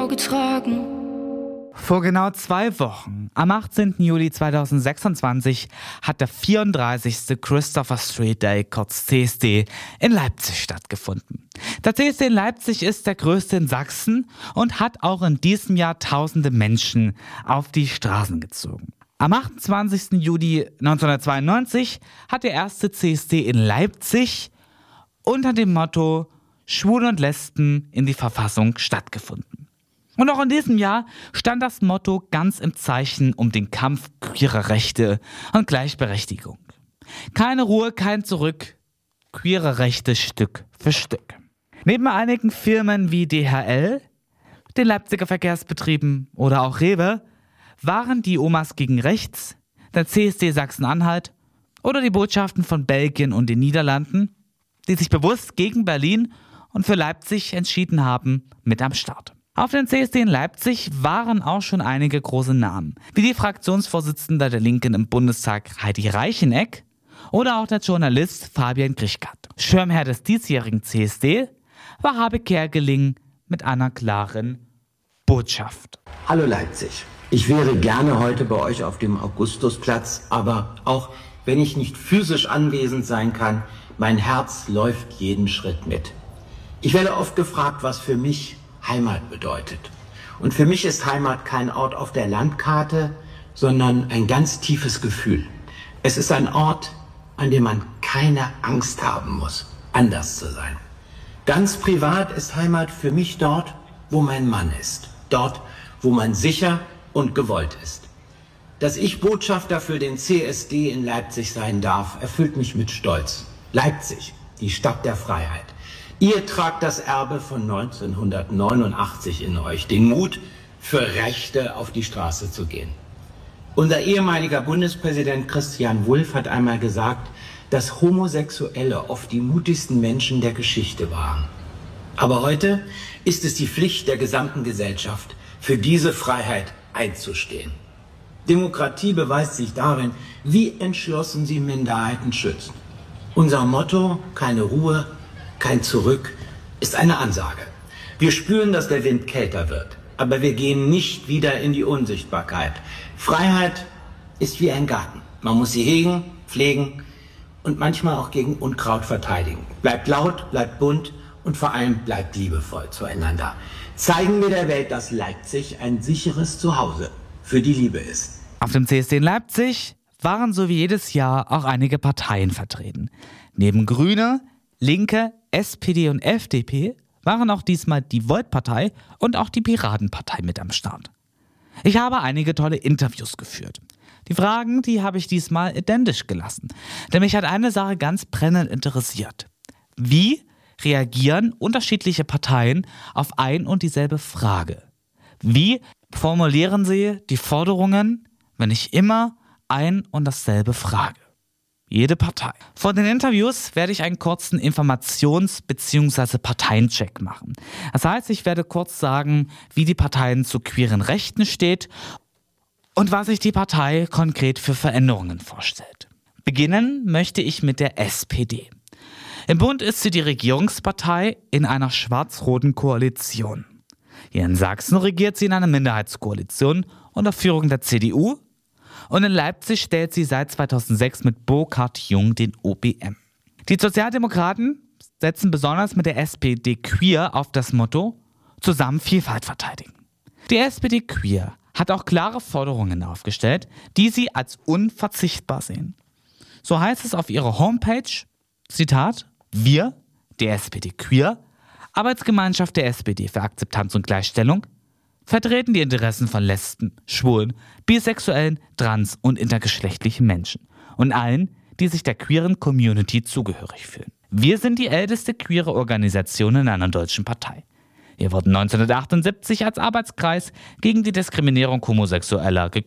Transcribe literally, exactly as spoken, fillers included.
getragen. Vor genau zwei Wochen, am achtzehnten Juli zweitausendsechsundzwanzig, hat der vierunddreißigste Christopher Street Day, kurz C S D, in Leipzig stattgefunden. Der C S D in Leipzig ist der größte in Sachsen und hat auch in diesem Jahr tausende Menschen auf die Straßen gezogen. Am achtundzwanzigsten Juli neunzehnhundertzweiundneunzig hat der erste C S D in Leipzig unter dem Motto Schwule und Lesben in die Verfassung stattgefunden. Und auch in diesem Jahr stand das Motto ganz im Zeichen um den Kampf queerer Rechte und Gleichberechtigung. Keine Ruhe, kein Zurück, queere Rechte Stück für Stück. Neben einigen Firmen wie D H L, den Leipziger Verkehrsbetrieben oder auch Rewe waren die Omas gegen Rechts, der C S D Sachsen-Anhalt oder die Botschaften von Belgien und den Niederlanden, die sich bewusst gegen Berlin und für Leipzig entschieden haben, mit am Start. Auf dem C S D in Leipzig waren auch schon einige große Namen, wie die Fraktionsvorsitzende der Linken im Bundestag Heidi Reicheneck oder auch der Journalist Fabian Grichkat. Schirmherr des diesjährigen C S D war Habe Kerkeling mit einer klaren Botschaft. Hallo Leipzig, ich wäre gerne heute bei euch auf dem Augustusplatz, aber auch wenn ich nicht physisch anwesend sein kann, mein Herz läuft jeden Schritt mit. Ich werde oft gefragt, was für mich Heimat bedeutet. Und für mich ist Heimat kein Ort auf der Landkarte, sondern ein ganz tiefes Gefühl. Es ist ein Ort, an dem man keine Angst haben muss, anders zu sein. Ganz privat ist Heimat für mich dort, wo mein Mann ist. Dort, wo man sicher und gewollt ist. Dass ich Botschafter für den C S D in Leipzig sein darf, erfüllt mich mit Stolz. Leipzig, die Stadt der Freiheit. Ihr tragt das Erbe von neunzehnhundertneunundachtzig in euch, den Mut, für Rechte auf die Straße zu gehen. Unser ehemaliger Bundespräsident Christian Wulff hat einmal gesagt, dass Homosexuelle oft die mutigsten Menschen der Geschichte waren. Aber heute ist es die Pflicht der gesamten Gesellschaft, für diese Freiheit einzustehen. Demokratie beweist sich darin, wie entschlossen sie Minderheiten schützt. Unser Motto, keine Ruhe, kein Zurück, ist eine Ansage. Wir spüren, dass der Wind kälter wird, aber wir gehen nicht wieder in die Unsichtbarkeit. Freiheit ist wie ein Garten. Man muss sie hegen, pflegen und manchmal auch gegen Unkraut verteidigen. Bleibt laut, bleibt bunt und vor allem bleibt liebevoll zueinander. Zeigen wir der Welt, dass Leipzig ein sicheres Zuhause für die Liebe ist. Auf dem C S D in Leipzig waren so wie jedes Jahr auch einige Parteien vertreten. Neben Grüne, Linke, S P D und F D P waren auch diesmal die Volt-Partei und auch die Piratenpartei mit am Start. Ich habe einige tolle Interviews geführt. Die Fragen, die habe ich diesmal identisch gelassen, denn mich hat eine Sache ganz brennend interessiert. Wie reagieren unterschiedliche Parteien auf ein und dieselbe Frage? Wie formulieren sie die Forderungen, wenn ich immer ein und dasselbe frage? Jede Partei. Vor den Interviews werde ich einen kurzen Informations- bzw. Parteiencheck machen. Das heißt, ich werde kurz sagen, wie die Parteien zu queeren Rechten steht und was sich die Partei konkret für Veränderungen vorstellt. Beginnen möchte ich mit der S P D. Im Bund ist sie die Regierungspartei in einer schwarz-roten Koalition. Hier in Sachsen regiert sie in einer Minderheitskoalition unter Führung der C D U. Und in Leipzig stellt sie seit zweitausendsechs mit Burkhard Jung den O B M. Die Sozialdemokraten setzen besonders mit der S P D Queer auf das Motto zusammen Vielfalt verteidigen. Die S P D Queer hat auch klare Forderungen aufgestellt, die sie als unverzichtbar sehen. So heißt es auf ihrer Homepage, Zitat, wir, die S P D Queer, Arbeitsgemeinschaft der S P D für Akzeptanz und Gleichstellung, vertreten die Interessen von Lesben, Schwulen, bisexuellen, trans- und intergeschlechtlichen Menschen und allen, die sich der queeren Community zugehörig fühlen. Wir sind die älteste queere Organisation in einer deutschen Partei. Wir wurden neunzehnhundertachtundsiebzig als Arbeitskreis gegen die Diskriminierung Homosexueller gegründet.